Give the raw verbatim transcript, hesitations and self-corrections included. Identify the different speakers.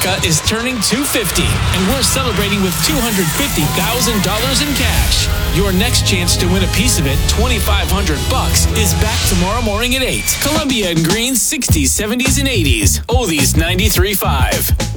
Speaker 1: America is turning two hundred fifty, and we're celebrating with two hundred fifty thousand dollars in cash. Your next chance to win a piece of it, twenty-five hundred bucks, is back tomorrow morning at eight. Columbia and Green, sixties, seventies, and eighties. Oldies ninety-three point five.